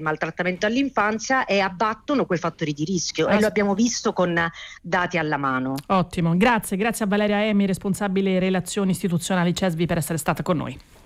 maltrattamento all'infanzia e abbattono quei fattori di rischio, e lo abbiamo visto con dati alla mano. Ottimo, grazie a Valeria Emi, responsabile relazioni istituzionali CESVI, per essere stata con noi.